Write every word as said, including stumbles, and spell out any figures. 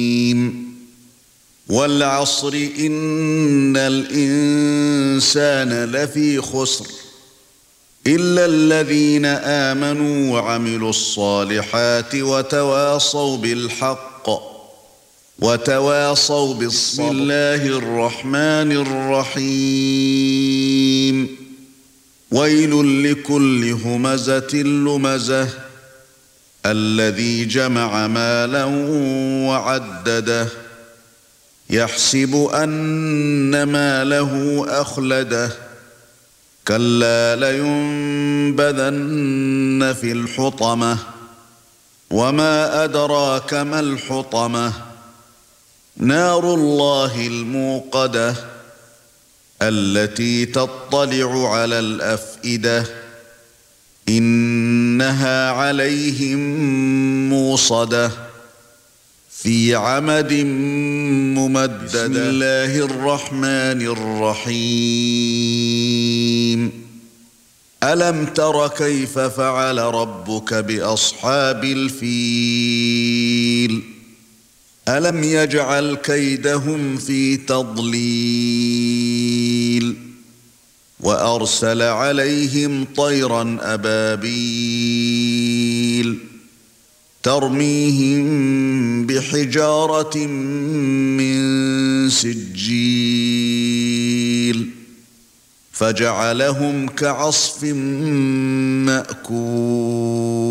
وَالْعَصْرِ إِنَّ الْإِنسَانَ لَفِي خُسْرٍ إِلَّا الَّذِينَ آمَنُوا وَعَمِلُوا الصَّالِحَاتِ وَتَوَاصَوْا بِالْحَقِّ وَتَوَاصَوْا بِالصَّبْرِ. بسم الله الرحمن الرحيم. وَيْلٌ لِكُلِّ هُمَزَةٍ لُمَزَةٍ الَّذِي جَمَعَ مَالًا وَعَدَّدَهُ يَحْسَبُ أَنَّ مَالَهُ أَخْلَدَهُ كَلَّا لَيُنبَذَنَّ فِي الْحُطَمَةِ وَمَا أَدْرَاكَ مَا الْحُطَمَةُ نَارُ اللَّهِ الْمُوقَدَةُ الَّتِي تَطَّلِعُ عَلَى الْأَفْئِدَةِ إِنَّهَا عَلَيْهِمْ مُؤْصَدَةٌ في عمد ممدد. بسم الله الرحمن الرحيم. ألم تر كيف فعل ربك بأصحاب الفيل ألم يجعل كيدهم في تضليل وأرسل عليهم طيرا أبابيل ترميهم بحجارة من سجيل فجعلهم كعصف مأكول.